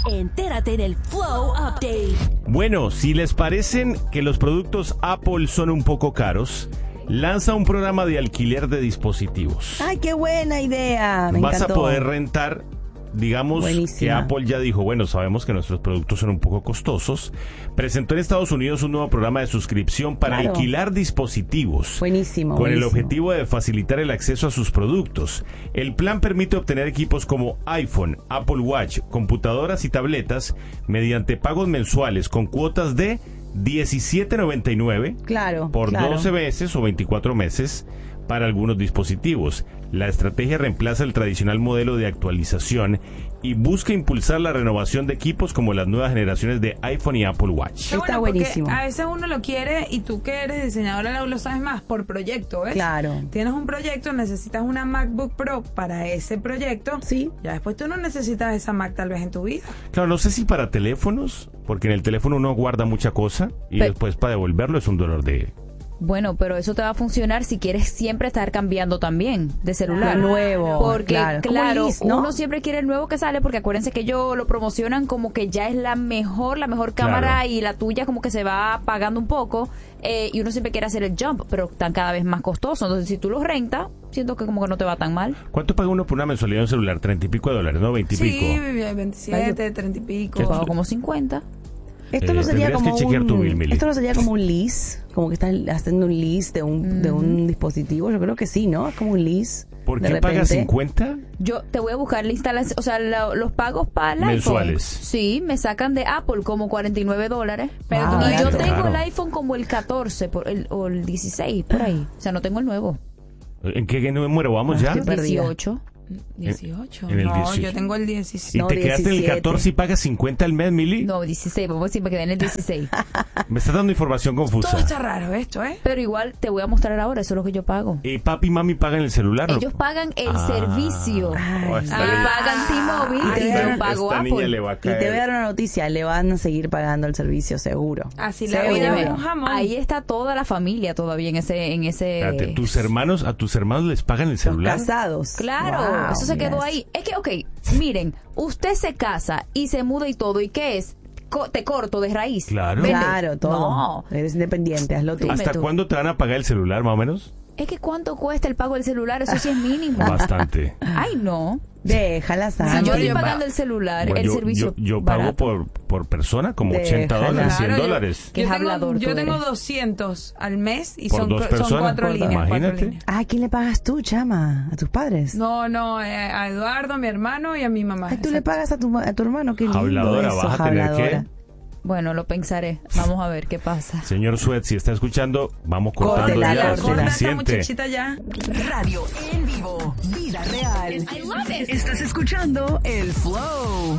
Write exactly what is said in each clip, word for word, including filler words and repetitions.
Entérate en el Flow Update. Bueno, si les parecen que los productos Apple son un poco caros, lanza un programa de alquiler de dispositivos. ¡Ay, qué buena idea! Me Vas encantó. a poder rentar, digamos Buenísima. que Apple ya dijo, bueno, sabemos que nuestros productos son un poco costosos. Presentó en Estados Unidos un nuevo programa de suscripción para Claro. alquilar dispositivos. Buenísimo. Con el buenísimo. objetivo de facilitar el acceso a sus productos. El plan permite obtener equipos como iPhone, Apple Watch, computadoras y tabletas mediante pagos mensuales con cuotas de diecisiete noventa y nueve Claro, por claro. doce meses o veinticuatro meses para algunos dispositivos. La estrategia reemplaza el tradicional modelo de actualización y busca impulsar la renovación de equipos como las nuevas generaciones de iPhone y Apple Watch. Está Bueno, porque buenísimo. a veces uno lo quiere y tú que eres diseñadora lo sabes más por proyecto, ¿ves? Claro. Tienes un proyecto, necesitas una MacBook Pro para ese proyecto. Sí. Ya después tú no necesitas esa Mac tal vez en tu vida. Claro, no sé si para teléfonos, porque en el teléfono uno guarda mucha cosa y Pe- después para devolverlo es un dolor de... Bueno, pero eso te va a funcionar si quieres siempre estar cambiando también de celular. Lo nuevo, Porque, claro. claro, Como el Liz, ¿no? uno siempre quiere el nuevo que sale, porque acuérdense que ellos lo promocionan como que ya es la mejor, la mejor cámara, Claro. y la tuya como que se va apagando un poco, eh, y uno siempre quiere hacer el jump, pero están cada vez más costosos. Entonces, si tú los rentas, siento que como que no te va tan mal. ¿Cuánto paga uno por una mensualidad de un celular? Treinta y pico de dólares, ¿no? Veinte y Sí, pico. veintisiete, treinta y pico. Yo pago como cincuenta. Esto Eh, no sería tendrías como que chequear un, tu bill, Mili. esto no sería como un lease, como que estás haciendo un lease de un, de un dispositivo. Yo creo que sí, ¿no? Es como un lease. ¿Por de qué pagas repente. cincuenta? Yo te voy a buscar la instalación, o sea, la- los pagos para el Mensuales. iPhone. Sí, me sacan de Apple como cuarenta y nueve dólares. Pero Ah, tú y pagas- yo claro. tengo el iPhone como el catorce por el, o el dieciséis, por ahí. O sea, no tengo el nuevo. ¿En qué número vamos ya? Qué perdida. dieciocho. dieciocho. En el no, dieciocho. yo tengo el ¿Y diecisiete. No, te quedaste en el diecisiete. catorce y pagas cincuenta al mes, Mili? No, dieciséis, vamos a decir, me quedé en el dieciséis. Me estás dando información Todo confusa. está raro esto, ¿eh? Pero igual te voy a mostrar ahora, eso es lo que yo pago. ¿Y papi y mami pagan el celular? Ellos pagan el Ah. servicio. Oh, esta Ellos niña- pagan T-Mobile Ay, y esta- yo pago esta niña Apple. le va a Y te voy a caer. dar una noticia, le van a seguir pagando el servicio, seguro. Así la Seguro. vida es un jamón. Ahí está toda la familia todavía en ese... En ese... Espérate, tus hermanos, a tus hermanos les pagan el Los celular. casados. Claro, Wow, eso se quedó yes. ahí. Es que, ok, miren, usted se casa y se muda y todo, ¿y qué es? Co- te corto de raíz. Claro. Vende. Claro, todo. No, Eres independiente, hazlo tú. Dime ¿Hasta tú. cuándo te van a pagar el celular, más o menos? es que ¿cuánto cuesta el pago del celular? Eso sí es mínimo. Bastante. Ay, no. Déjala, Si Santi. yo estoy yo pagando pa- el celular, Bueno, el yo, servicio yo, yo pago barato. por, por persona como Déjala. ochenta dólares, cien Claro, yo- dólares. Qué Yo, hablador tengo, yo tú tengo eres. doscientos al mes y Por son, dos son personas. cuatro Por líneas. Imagínate. Cuatro líneas. Ah, ¿a quién le pagas tú, chama? ¿A tus padres? No, no, eh, a Eduardo, a mi hermano y a mi mamá. Ay, tú le exacto. pagas a tu, ma- a tu hermano, qué lindo Habladora, eso, vas a tener habladora. que... Bueno, lo pensaré. Vamos a ver qué pasa. Señor Suet, si está escuchando, vamos cortando Córtela, ya, es córtela. Corta esa suficiente. muchachita ya. Radio en vivo. Vida real. Estás escuchando el Flow.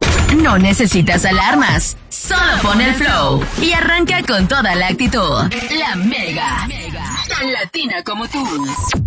No necesitas alarmas. Solo pon el flow y arranca con toda la actitud. La Mega. Tan latina como tú.